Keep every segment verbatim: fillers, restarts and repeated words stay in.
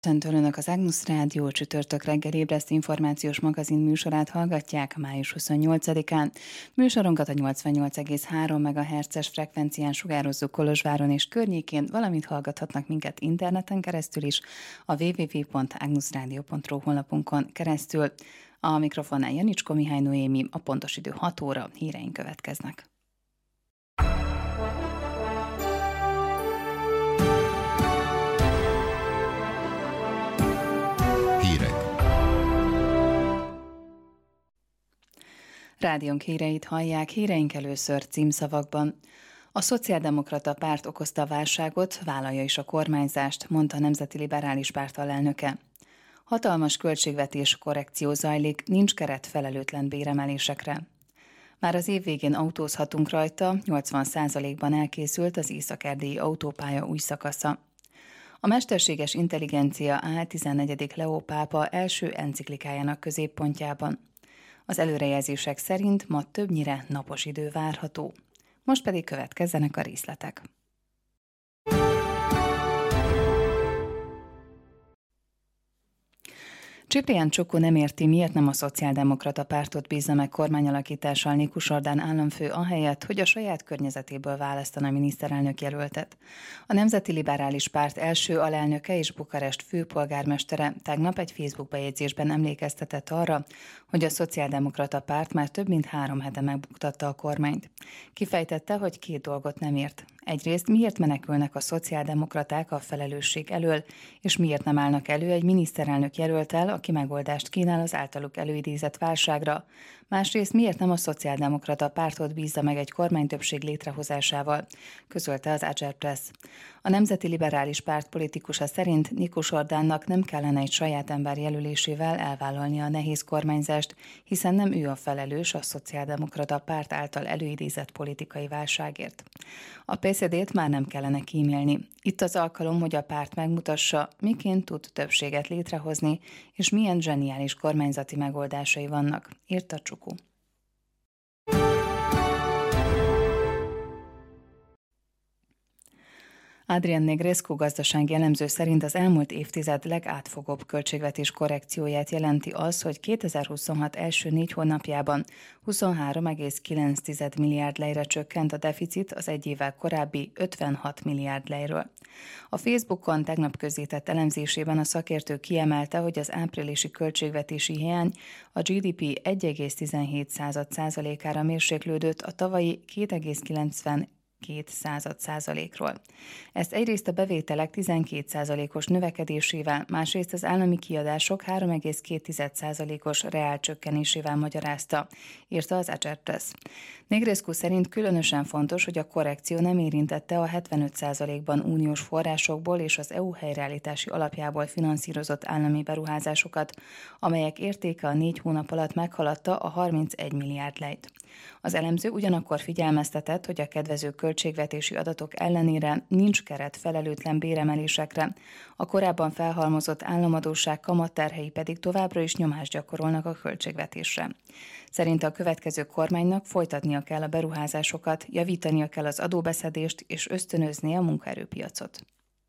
Köszöntöm Önök az Ágnusz Rádió csütörtök reggel ébresztő információs magazin műsorát hallgatják május huszonnyolcadikán. Műsorunkat a nyolcvannyolc egész három megahertzes frekvencián sugározzuk Kolozsváron és környékén, valamint hallgathatnak minket interneten keresztül is, a double-u double-u double-u pont ágnuszrádió pont ru honlapunkon keresztül. A mikrofonnál Janicskó Mihály Noémi, a pontos idő hat óra, híreink következnek. Rádiónk híreit hallják, híreink először címszavakban. A Szociáldemokrata Párt okozta a válságot, vállalja is a kormányzást, mondta a Nemzeti Liberális Párt alelnöke. Hatalmas költségvetés korrekció zajlik, nincs keret felelőtlen béremelésekre. Már az év végén autózhatunk rajta, nyolcvan százalékban elkészült az észak-erdélyi autópálya új szakasza. A mesterséges intelligencia áll tizennegyedik Leó pápa első enciklikájának középpontjában. Az előrejelzések szerint ma többnyire napos idő várható. Most pedig következzenek a részletek. Ciprián Csuku nem érti, miért nem a Szociáldemokrata Pártot bízza meg kormányalakítással Nikus Orbán államfő ahelyett, hogy a saját környezetéből választana miniszterelnök jelöltet. A Nemzeti Liberális Párt első alelnöke és Bukarest főpolgármestere tegnap egy Facebook bejegyzésben emlékeztetett arra, hogy a Szociáldemokrata Párt már több mint három hete megbuktatta a kormányt. Kifejtette, hogy két dolgot nem ért. Egyrészt miért menekülnek a szociáldemokraták a felelősség elől, és miért nem állnak elő egy miniszterelnök jelölttel, aki megoldást kínál az általuk előidézett válságra. Másrészt miért nem a Szociáldemokrata Pártot bízza meg egy kormánytöbbség létrehozásával, közölte az Ager Press. A Nemzeti Liberális Párt politikusa szerint Nikus Orbánnak nem kellene egy saját ember jelölésével elvállalnia a nehéz kormányzást, hiszen nem ő a felelős a Szociáldemokrata Párt által előidézett politikai válságért. A pé es zé dét már nem kellene kímélni. Itt az alkalom, hogy a párt megmutassa, miként tud többséget létrehozni, és milyen zseniális kormányzati megoldásai vannak, írta Csuku. Adrian Negrescu gazdasági elemző szerint az elmúlt évtized legátfogóbb költségvetés korrekcióját jelenti az, hogy kétezer-huszonhat első négy hónapjában huszonhárom egész kilenc milliárd lejre csökkent a deficit az egy évvel korábbi ötvenhat milliárd lejről. A Facebookon tegnap közzétett elemzésében a szakértő kiemelte, hogy az áprilisi költségvetési hiány a gé dé pé egy egész tizenhét százalékára mérséklődött a tavalyi két egész kilencven két század százalékról. Ezt egyrészt a bevételek tizenkét százalékos növekedésével, másrészt az állami kiadások három egész két százalékos reál csökkenésével magyarázta, írta az Ager Press. Negrescu szerint különösen fontos, hogy a korrekció nem érintette a hetvenöt százalékban uniós forrásokból és az é u helyreállítási alapjából finanszírozott állami beruházásokat, amelyek értéke a négy hónap alatt meghaladta a harmincegy milliárd lejt. Az elemző ugyanakkor figyelmeztetett, hogy a kedvező költségvetési adatok ellenére nincs keret felelőtlen béremelésekre, a korábban felhalmozott államadósság kamatterhei pedig továbbra is nyomást gyakorolnak a költségvetésre. Szerinte a következő kormánynak folytatnia kell a beruházásokat, javítania kell az adóbeszedést és ösztönözni a munkaerőpiacot.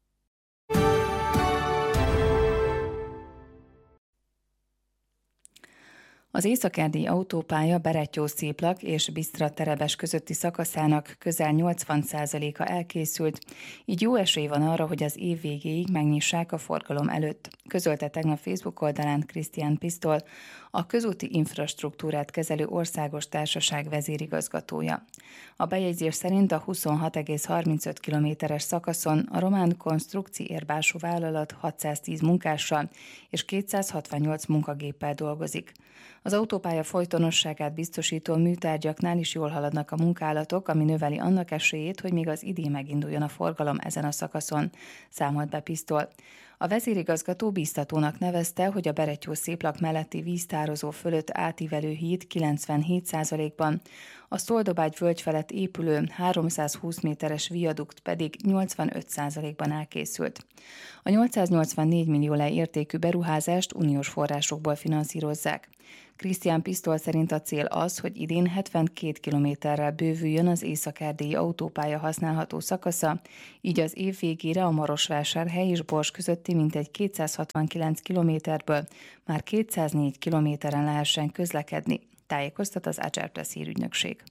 Az észak-erdélyi autópálya Berettyó-Sziplak és Bisztra-Terebes közötti szakaszának közel nyolcvan százaléka elkészült, így jó esély van arra, hogy az év végéig megnyissák a forgalom előtt, közölte tegnap Facebook oldalán Christian Pistol, a közúti infrastruktúrát kezelő országos társaság vezérigazgatója. A bejegyzés szerint a huszonhat egész harmincöt kilométeres szakaszon a román konstrukci érbású vállalat hatszáztíz munkással és kétszázhatvannyolc munkagéppel dolgozik. Az autópálya folytonosságát biztosító műtárgyaknál is jól haladnak a munkálatok, ami növeli annak esélyét, hogy még az idén meginduljon a forgalom ezen a szakaszon, számolt be Pistol. A vezérigazgató bíztatónak nevezte, hogy a Berettyó-Sziplak melletti víztározó fölött átívelő híd kilencvenhét százalékban, a Szoldobágy völgy felett épülő háromszázhúsz méteres viadukt pedig nyolcvanöt százalékban elkészült. A nyolcszáznyolcvannégy millió lej értékű beruházást uniós forrásokból finanszírozzák. Krisztián Pisztol szerint a cél az, hogy idén hetvenkét kilométerrel bővüljön az észak-erdélyi autópálya használható szakasza, így az év végére a Marosvásárhely és Bors közötti mintegy kétszázhatvankilenc kilométerből már kétszáznégy kilométeren lehessen közlekedni, tájékoztat az Agerpres hírügynökség.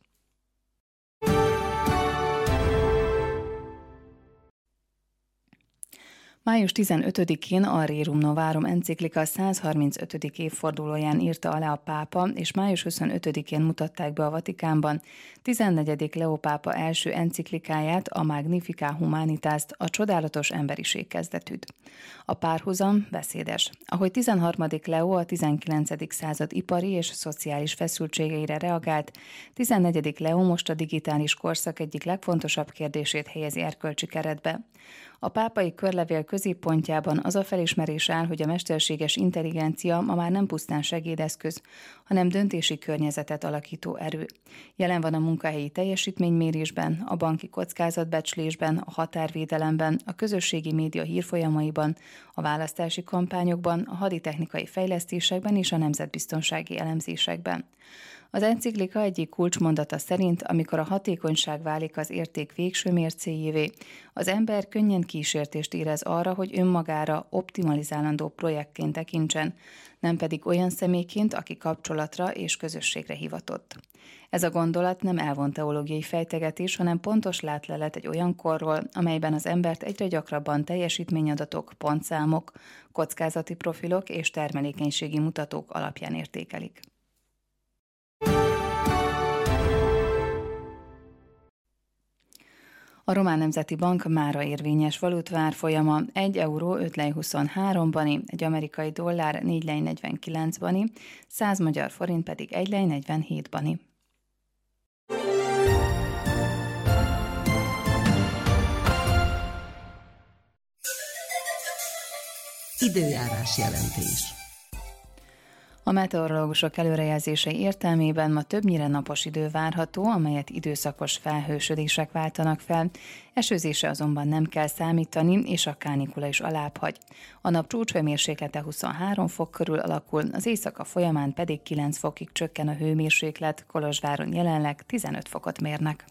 május tizenötödikén a Rerum Novarum enciklika százharmincötödik évfordulóján írta alá a pápa, és május huszonötödikén mutatták be a Vatikánban tizennegyedik Leó pápa első enciklikáját, a Magnificat Humanitas-t, a csodálatos emberiség kezdetűt. A párhuzam beszédes. Ahogy tizenharmadik Leó a tizenkilencedik század ipari és szociális feszültségeire reagált, tizennegyedik Leó most a digitális korszak egyik legfontosabb kérdését helyezi erkölcsi keretbe. A pápai körlevél középpontjában az a felismerés áll, hogy a mesterséges intelligencia ma már nem pusztán segédeszköz, hanem döntési környezetet alakító erő. Jelen van a munkahelyi teljesítménymérésben, a banki kockázatbecslésben, a határvédelemben, a közösségi média hírfolyamaiban, a választási kampányokban, a haditechnikai fejlesztésekben és a nemzetbiztonsági elemzésekben. Az enciklika egyik kulcsmondata szerint, amikor a hatékonyság válik az érték végső mércéjévé, az ember könnyen kísértést érez arra, hogy önmagára optimalizálandó projektként tekintsen, nem pedig olyan személyként, aki kapcsolatra és közösségre hivatott. Ez a gondolat nem elvont teológiai fejtegetés, hanem pontos látlelet egy olyan korról, amelyben az embert egyre gyakrabban teljesítményadatok, pontszámok, kockázati profilok és termelékenységi mutatók alapján értékelik. A Román Nemzeti Bank mára érvényes valutárfolyama egy euró öt lej huszonhárom bani, egy amerikai dollár négy lej negyvenkilenc bani, száz magyar forint pedig egy lej negyvenhét bani. Időjárás jelentés. A meteorológusok előrejelzései értelmében ma többnyire napos idő várható, amelyet időszakos felhősödések váltanak fel, esőzésre azonban nem kell számítani, és a kánikula is alább hagy. A nap csúcshőmérséklete huszonhárom fok körül alakul, az éjszaka folyamán pedig kilenc fokig csökken a hőmérséklet, Kolozsváron jelenleg tizenöt fokot mérnek.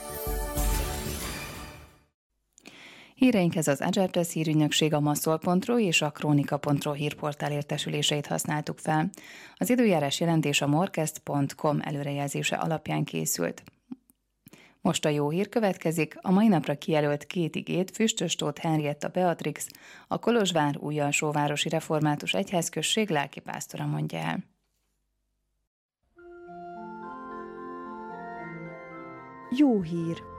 Híreinkhez az Agerpres hírügynökség, a maszol pont ru és a kronika pont ru hírportál értesüléseit használtuk fel. Az időjárás jelentés a morkest pont com előrejelzése alapján készült. Most a jó hír következik, a mai napra kijelölt két igét Füstös Tóth Henrietta Beatrix, a Kolozsvár Újalsóvárosi Református Egyházközség lelkipásztora mondja el. Jó hír!